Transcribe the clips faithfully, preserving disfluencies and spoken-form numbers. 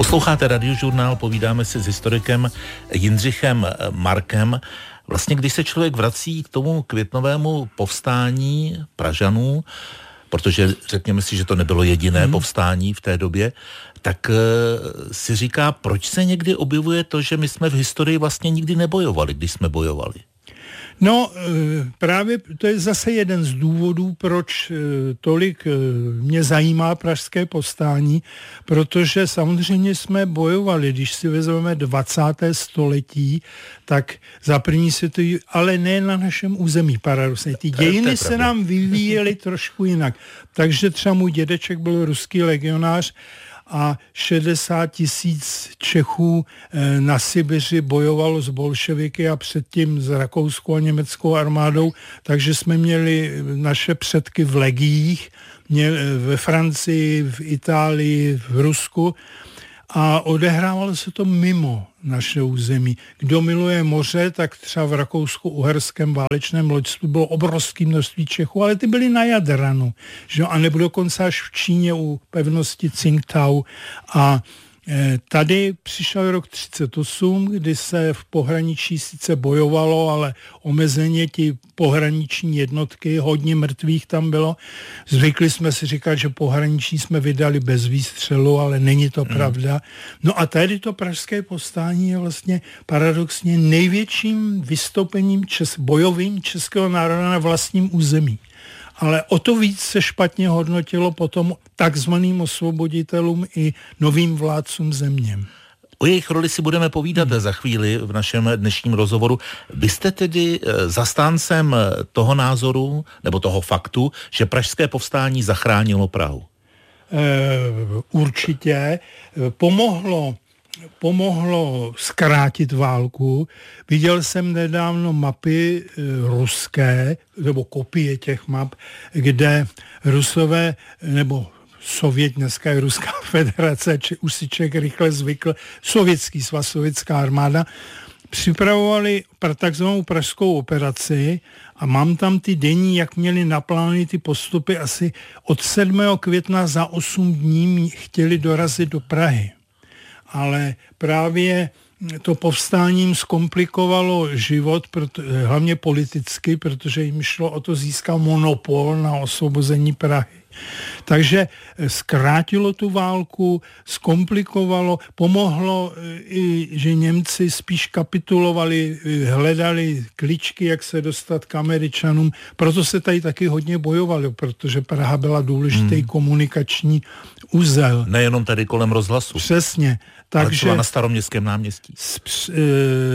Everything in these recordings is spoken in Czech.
Posloucháte Radiožurnál, povídáme si s historikem Jindřichem Markem. Vlastně, když se člověk vrací k tomu květnovému povstání Pražanů, protože řekněme si, že to nebylo jediné hmm. povstání v té době, tak e, si říká, proč se někdy objevuje to, že my jsme v historii vlastně nikdy nebojovali, když jsme bojovali. No, právě to je zase jeden z důvodů, proč tolik mě zajímá pražské povstání, protože samozřejmě jsme bojovali, když si vezmeme dvacáté století, tak za první světový, ale ne na našem území paradoxně. Ty dějiny se nám vyvíjely trošku jinak. Takže třeba můj dědeček byl ruský legionář a šedesát tisíc Čechů na Sibiři bojovalo s bolševiky a předtím s rakouskou a německou armádou, takže jsme měli naše předky v legiích, ve Francii, v Itálii, v Rusku a odehrávalo se to mimo naše území. Kdo miluje moře, tak třeba v rakousko-uherském válečném loďstvu bylo obrovské množství Čechů, ale ty byly na Jadranu, že? A nebo dokonce až v Číně u pevnosti Tsingtao. A tady přišel rok třicet osm, kdy se v pohraničí sice bojovalo, ale omezeně ti pohraniční jednotky, hodně mrtvých tam bylo. Zvykli jsme si říkat, že pohraničí jsme vydali bez výstřelu, ale není to mm. pravda. No a tady to pražské povstání je vlastně paradoxně největším vystoupením čes, bojovým českého národa na vlastním území. Ale o to víc se špatně hodnotilo potom takzvaným osvoboditelům i novým vládcům země. O jejich roli si budeme povídat hmm. za chvíli v našem dnešním rozhovoru. Vy jste tedy zastáncem toho názoru, nebo toho faktu, že pražské povstání zachránilo Prahu? E, určitě. Pomohlo pomohlo zkrátit válku. Viděl jsem nedávno mapy e, ruské, nebo kopie těch map, kde Rusové, nebo Sovět, dneska je Ruská federace, či už si člověk rychle zvykl, Sovětský svaz, sovětská armáda, připravovali takzvanou pražskou operaci a mám tam ty denní, jak měli naplány ty postupy, asi od sedmého května za osm dní chtěli dorazit do Prahy. Ale právě to povstáním zkomplikovalo život, proto, hlavně politicky, protože jim šlo o to získat monopol na osvobození Prahy. Takže zkrátilo tu válku, zkomplikovalo, pomohlo i, že Němci spíš kapitulovali, hledali kličky, jak se dostat k Američanům. Proto se tady taky hodně bojovalo, protože Praha byla důležitý hmm. komunikační uzel. Nejenom tady kolem rozhlasu. Přesně. Takže ale na Staroměstském náměstí. Z, e,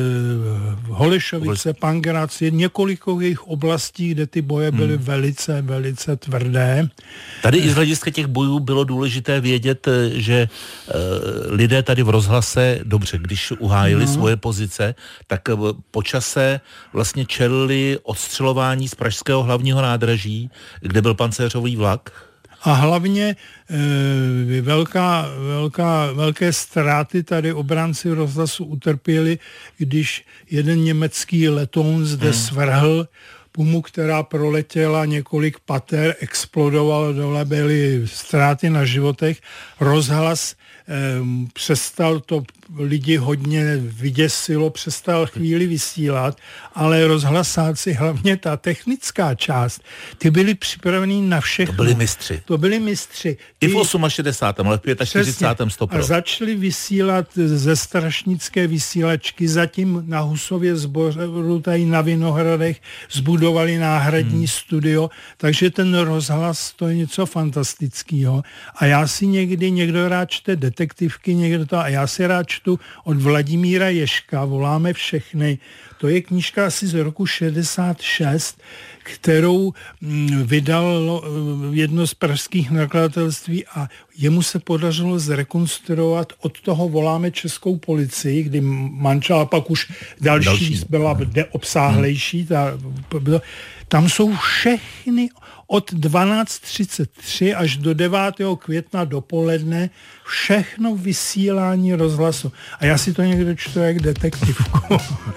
Holešovice, Pankrác, je několik jejich oblastí, kde ty boje byly hmm. velice, velice tvrdé. Tady i z hlediska těch bojů bylo důležité vědět, že e, lidé tady v rozhlase, dobře, když uhájili no. svoje pozice, tak po čase vlastně čelili odstřelování z pražského hlavního nádraží, kde byl pancéřový vlak. A hlavně e, velká, velká, velké ztráty tady obránci rozhlasu utrpěli, když jeden německý letoun zde hmm. svrhl pumu, která proletěla několik pater, explodovala dole, byly ztráty na životech. Rozhlas e, přestal to lidi hodně vyděsilo, přestal chvíli vysílat, ale rozhlasáci, hlavně ta technická část, ty byli připravení na všechno. To byli mistři. To byli mistři. I v šedesátém osmém, ale v čtyřicátém pátém stopro. A začali vysílat ze strašnické vysílačky, zatím na Husově Zboru, tady na Vinohradech, zbudovali náhradní hmm. studio, takže ten rozhlas, to je něco fantastického. A já si někdy, někdo rád čte detektivky, někdo to, a já si rád čtu od Vladimíra Ježka, Voláme všechny. To je knížka asi z roku šedesát šest, kterou vydal jedno z pražských nakladatelství a jemu se podařilo zrekonstruovat od toho Voláme českou policii, kdy manžel, a pak už další, další. byla obsáhlejší. Ta, tam jsou všechny od dvanáct třicet tři až do devátého května dopoledne všechno vysílání rozhlasu. A já si to někdo čtu jak detektivku.